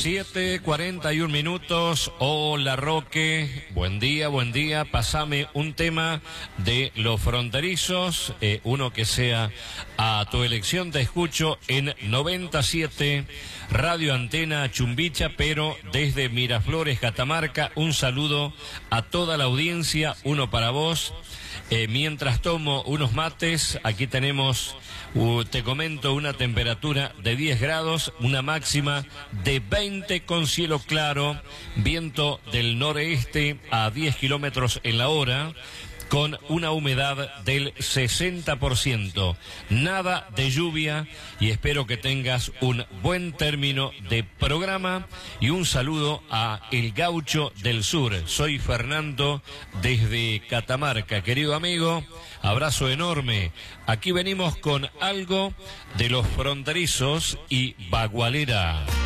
7:41 minutos. Hola Roque, buen día, buen día. Pásame un tema de los fronterizos, uno que sea a tu elección. Te escucho en 97 Radio Antena Chumbicha, pero desde Miraflores, Catamarca. Un saludo a toda la audiencia, uno para vos. Mientras tomo unos mates, aquí tenemos, te comento, una temperatura de 10 grados, una máxima de 20 con cielo claro, viento del noreste a 10 kilómetros en la hora, con una humedad del 60%. Nada de lluvia y espero que tengas un buen término de programa y un saludo a El Gaucho del Sur. Soy Fernando desde Catamarca. Querido amigo, abrazo enorme. Aquí venimos con algo de los fronterizos y Bagualera.